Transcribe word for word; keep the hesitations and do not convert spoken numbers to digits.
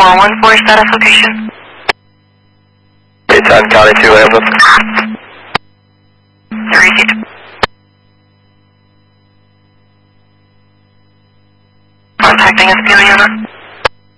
four one four status location. Daytime County two ambulance. Received. Contacting Espiliana.